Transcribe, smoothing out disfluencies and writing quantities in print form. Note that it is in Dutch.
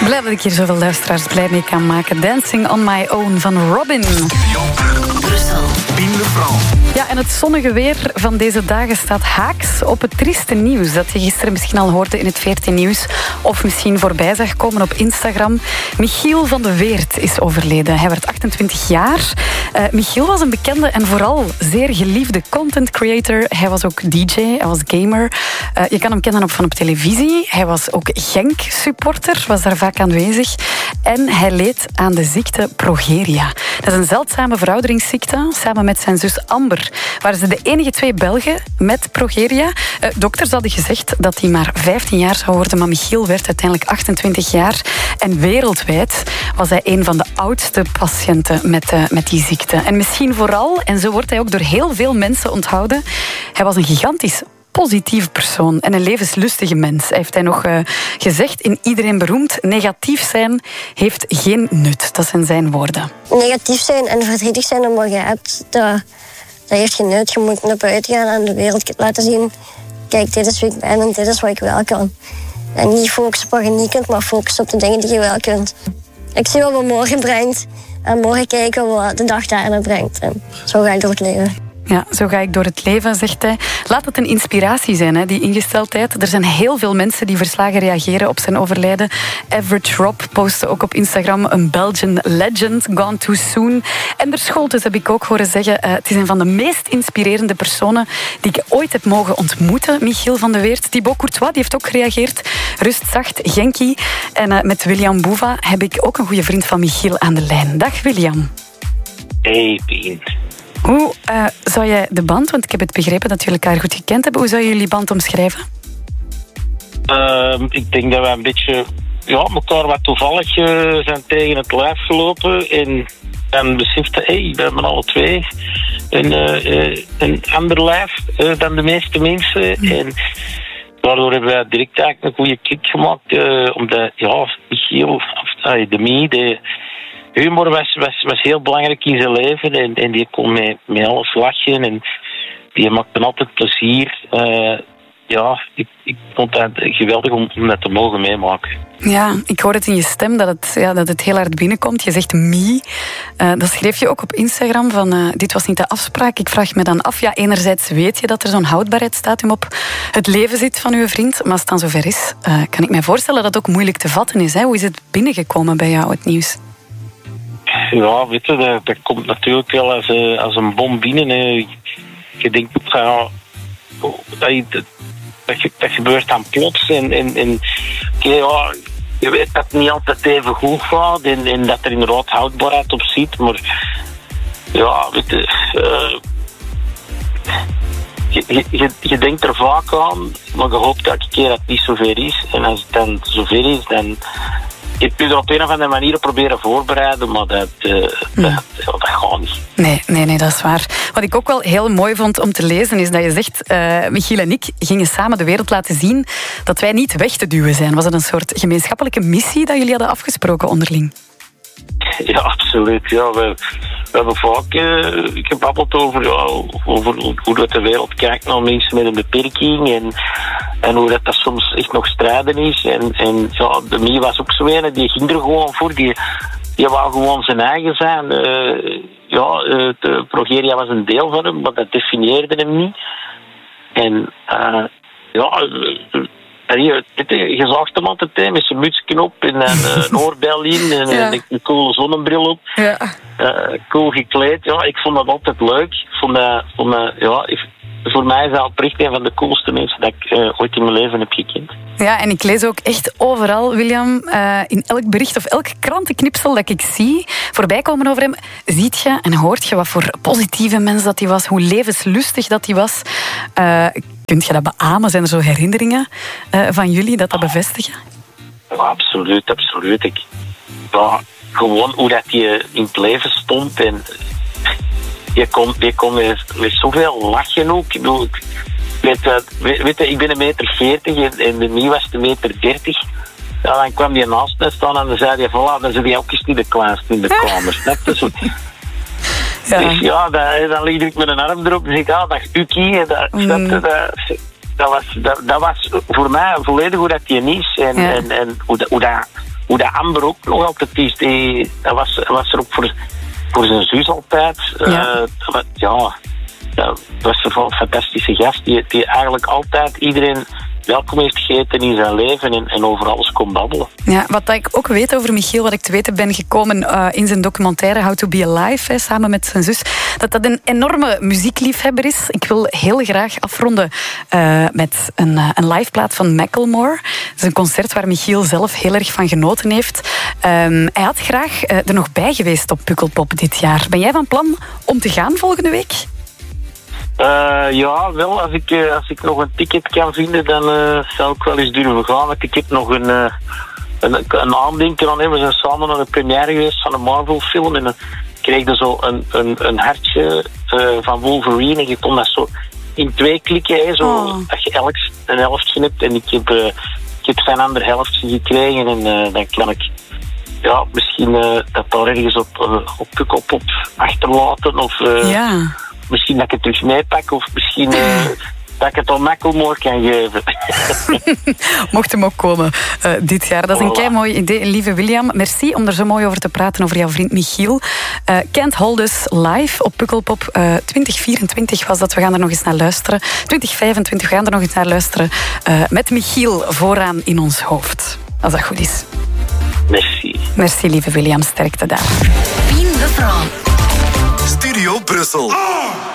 Blij dat ik hier zoveel luisteraars blij mee kan maken. Dancing on My Own van Robin. Brussel. Pien Lefranc. Ja, en het zonnige weer van deze dagen staat haaks op het trieste nieuws dat je gisteren misschien al hoorde in het VRT Nieuws of misschien voorbij zag komen op Instagram. Michiel van de Weert is overleden. Hij werd 28 jaar. Michiel was een bekende en vooral zeer geliefde content creator. Hij was ook DJ, hij was gamer. Je kan hem kennen van op televisie. Hij was ook Genk-supporter, was daar vaak aanwezig. En hij leed aan de ziekte progeria. Dat is een zeldzame verouderingsziekte. Samen met zijn zus Amber waren ze de enige 2 Belgen met progeria. Dokters hadden gezegd dat hij maar 15 jaar zou worden, maar Michiel werd uiteindelijk 28 jaar. En wereldwijd was hij een van de oudste patiënten met die ziekte. En misschien vooral, en zo wordt hij ook door heel veel mensen onthouden, hij was een gigantisch positieve persoon en een levenslustige mens. Hij heeft nog gezegd in Iedereen Beroemd: negatief zijn heeft geen nut. Dat zijn zijn woorden. Negatief zijn en verdrietig zijn om wat je hebt, dat heeft geen nut. Je moet naar buiten gaan en de wereld laten zien: kijk, dit is wie ik ben en dit is wat ik wel kan. En niet focussen op wat je niet kunt, maar focussen op de dingen die je wel kunt. Ik zie wat morgen brengt en morgen kijken wat de dag daarna brengt. En zo ga ik door het leven. Ja, zo ga ik door het leven, zegt hij. Laat het een inspiratie zijn, hè, die ingesteldheid. Er zijn heel veel mensen die verslagen reageren op zijn overlijden. Average Rob postte ook op Instagram: een Belgian legend, gone too soon. En der Scholtes heb ik ook horen zeggen: het is een van de meest inspirerende personen die ik ooit heb mogen ontmoeten, Michiel van de Weert. Thibaut Courtois die heeft ook gereageerd. Rust zacht, Genkie. En met William Boeva heb ik ook een goede vriend van Michiel aan de lijn. Dag William. Hey Pien. Hoe zou jij de band, want ik heb het begrepen dat jullie elkaar goed gekend hebben, hoe zou je jullie band omschrijven? Ik denk dat we een beetje elkaar wat toevallig zijn tegen het lijf gelopen en beseften, we hebben alle twee een ander lijf dan de meeste mensen. En daardoor hebben wij direct eigenlijk een goede klik gemaakt, omdat Michiel, de humor was heel belangrijk in zijn leven en die kon met alles lachen en die maakte altijd plezier. Ik vond het geweldig om dat te mogen meemaken. Ja, ik hoor het in je stem dat het heel hard binnenkomt. Je zegt me. Dat schreef je ook op Instagram van dit was niet de afspraak. Ik vraag me dan af, enerzijds weet je dat er zo'n houdbaarheidsdatum op het leven zit van uw vriend, maar als het dan zover is, kan ik mij voorstellen dat het ook moeilijk te vatten is. Hè? Hoe is het binnengekomen bij jou, het nieuws? Ja, weet je, dat komt natuurlijk wel als een bom binnen. Hè. Je denkt, dat gebeurt dan plots. Je weet dat het niet altijd even goed gaat en dat er inderdaad houdbaarheid op zit. Maar weet je denkt er vaak aan, maar je hoopt elke keer dat het niet zover is. En als het dan zover is, dan je kunt er op een of andere manier proberen voorbereiden, maar dat gaat niet. Nee, dat is waar. Wat ik ook wel heel mooi vond om te lezen, is dat je zegt, Michiel en ik gingen samen de wereld laten zien dat wij niet weg te duwen zijn. Was het een soort gemeenschappelijke missie dat jullie hadden afgesproken onderling? Ja, absoluut. Ja, we hebben vaak gebabbeld over hoe dat de wereld kijkt naar mensen met een beperking en hoe dat soms echt nog strijden is. En de Mie was ook zo een, die ging er gewoon voor. Die wou gewoon zijn eigen zijn. De progeria was een deel van hem, maar dat definieerde hem niet. En je zag hem altijd met zijn mutsje op en een oorbel in en een coole zonnebril op. Ja. Cool gekleed. Ja, ik vond dat altijd leuk. Voor mij is dat oprecht een van de coolste mensen dat ik ooit in mijn leven heb gekend. Ja, en ik lees ook echt overal, William, in elk bericht of elk krantenknipsel dat ik zie voorbij komen over hem, ziet je en hoort je wat voor positieve mens dat hij was, hoe levenslustig dat hij was. Kunt je dat beamen? Zijn er zo herinneringen van jullie dat bevestigen? Ja, absoluut. Gewoon hoe dat je in het leven stond en je kon met zoveel lachen ook. Ik bedoel, ik ben 1,40 meter en de Mie was 1,30 meter. Ja, dan kwam die naast mij staan en dan zei hij, voilà, dan zit hij ook eens niet de kleinste in de kamer. Snap je zo? Ja. Dus dan lig ik met een arm erop en zeg ik, dag Ukie. Dat was voor mij volledig hoe dat je is en hoe dat hoe dat Amber ook nog altijd is. Dat was er ook voor zijn zus altijd. Dat was een fantastische gast die eigenlijk altijd iedereen welkom heeft gegeten in zijn leven en over alles kon babbelen. Ja, wat ik ook weet over Michiel, wat ik te weten ben gekomen in zijn documentaire How to be Alive, samen met zijn zus, dat een enorme muziekliefhebber is. Ik wil heel graag afronden met een liveplaat van Macklemore. Dat is een concert waar Michiel zelf heel erg van genoten heeft. Hij had graag er nog bij geweest op Pukkelpop dit jaar. Ben jij van plan om te gaan volgende week? Ja, wel. Als ik nog een ticket kan vinden, dan zou ik wel eens durven gaan. Want ik heb nog een aandenken aan hem. We zijn samen naar de première geweest van een Marvel-film. En dan kreeg je zo een hartje van Wolverine. En je kon dat zo in 2 klikken. Dat je een helftje hebt. En ik heb zijn andere helftje gekregen. En dan kan ik misschien dat daar ergens op Pukkelpop achterlaten. Of... Misschien dat ik het terug meepak, of misschien dat ik het aan Macklemore kan geven. Mocht hem ook komen dit jaar. Dat is een kei-mooi idee, lieve William. Merci om er zo mooi over te praten over jouw vriend Michiel. Can't Hold Us live op Pukkelpop 2024 was dat. We gaan er nog eens naar luisteren. 2025 gaan er nog eens naar luisteren. Met Michiel vooraan in ons hoofd. Als dat goed is. Merci. Merci, lieve William. Sterkte daar. Pien de Frans. Studio Brussel.